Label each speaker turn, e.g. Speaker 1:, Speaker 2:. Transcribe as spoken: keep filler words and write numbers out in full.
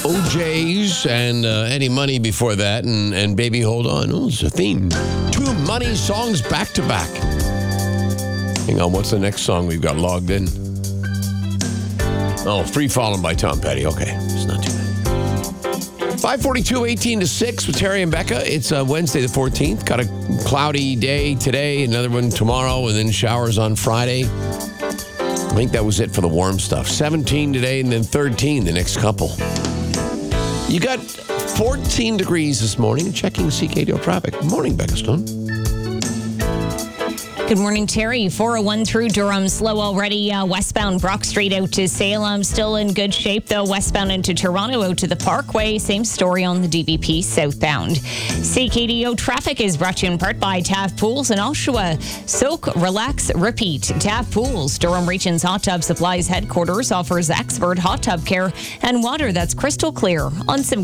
Speaker 1: O J's and uh, Eddie Money before that, and, and Baby Hold On. Oh, it's a theme. Two Money songs back to back. Hang on, what's the next song we've got logged in? Oh, Free Fallin' by Tom Petty. Okay, it's not too bad. five forty-two, eighteen to six with Terry and Becca. It's uh, Wednesday the fourteenth. Got a cloudy day today, another one tomorrow, and then showers on Friday. I think that was it for the warm stuff. seventeen today and then thirteen the next couple. You got fourteen degrees this morning. Checking C K D O traffic. Good morning, Becca Stone.
Speaker 2: Good morning, Terry. four oh one through Durham, slow already. Uh, westbound Brock Street out to Salem, still in good shape, though. Westbound into Toronto out to the Parkway. Same story on the D V P southbound. C K D O traffic is brought to you in part by Taft Pools in Oshawa. Soak, relax, repeat. Taft Pools, Durham Region's Hot Tub Supplies headquarters, offers expert hot tub care and water that's crystal clear on some